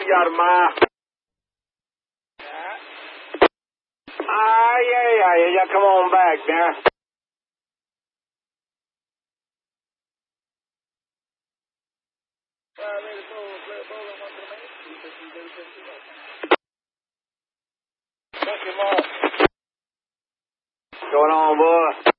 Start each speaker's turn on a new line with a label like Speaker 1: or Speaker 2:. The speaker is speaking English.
Speaker 1: got him, yeah, come on back now. What's going on, boy?